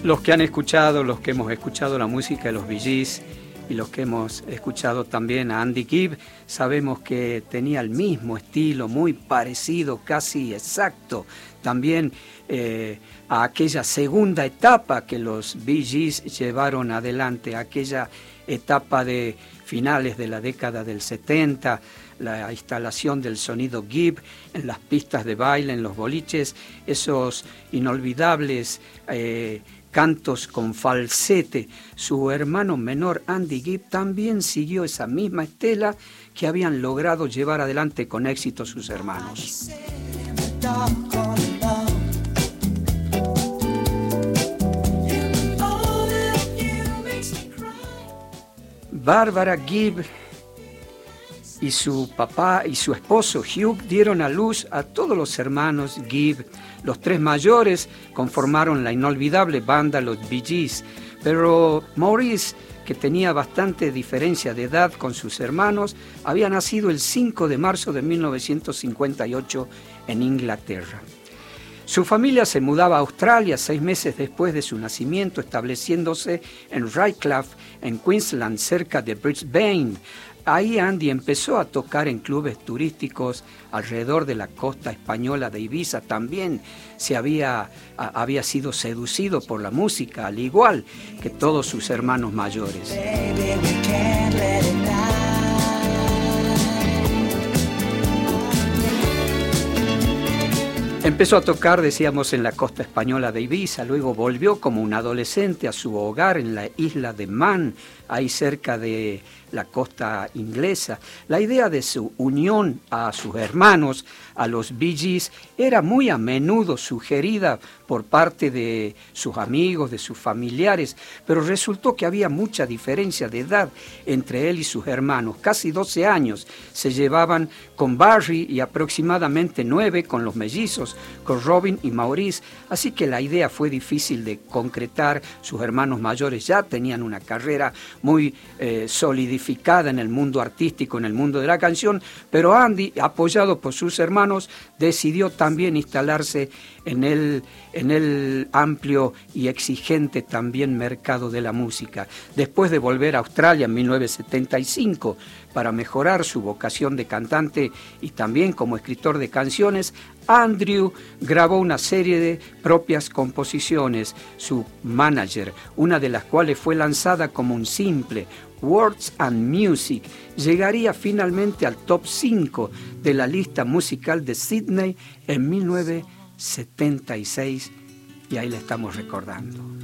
Los que han escuchado, los que hemos escuchado la música de los Bee Gees y los que hemos escuchado también a Andy Gibb, sabemos que tenía el mismo estilo, muy parecido, casi exacto, también a aquella segunda etapa que los Bee Gees llevaron adelante, aquella etapa de finales de la década del 70, la instalación del sonido Gibb en las pistas de baile, en los boliches, esos inolvidables cantos con falsete. Su hermano menor, Andy Gibb, también siguió esa misma estela que habían logrado llevar adelante con éxito sus hermanos. Barbara Gibb y su papá y su esposo Hugh dieron a luz a todos los hermanos Gibb. Los tres mayores conformaron la inolvidable banda Los Bee Gees, pero Maurice, que tenía bastante diferencia de edad con sus hermanos, había nacido el 5 de marzo de 1958 en Inglaterra. Su familia se mudaba a Australia 6 meses después de su nacimiento, estableciéndose en Rycliffe, en Queensland, cerca de Brisbane. Ahí Andy empezó a tocar en clubes turísticos alrededor de la costa española de Ibiza. También había sido seducido por la música, al igual que todos sus hermanos mayores. Empezó a tocar, decíamos, en la costa española de Ibiza, luego volvió como un adolescente a su hogar en la isla de Man, ahí cerca de la costa inglesa. La idea de su unión a sus hermanos, a los Bee Gees, era muy a menudo sugerida por parte de sus amigos, de sus familiares, pero resultó que había mucha diferencia de edad entre él y sus hermanos. Casi 12 años se llevaban con Barry y aproximadamente 9 con los mellizos, con Robin y Maurice, así que la idea fue difícil de concretar. Sus hermanos mayores ya tenían una carrera muy solidificada en el mundo artístico, en el mundo de la canción, pero Andy, apoyado por sus hermanos, decidió también instalarse en el amplio y exigente también mercado de la música. Después de volver a Australia en 1975 para mejorar su vocación de cantante y también como escritor de canciones, Andrew grabó una serie de propias composiciones, su manager, una de las cuales fue lanzada como un simple, Words and Music, llegaría finalmente al top 5 de la lista musical de Sydney en 1976 y ahí la estamos recordando.